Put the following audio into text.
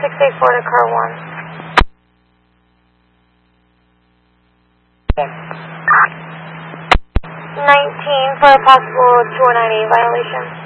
684 to car 1. 19 for a possible 209A violation.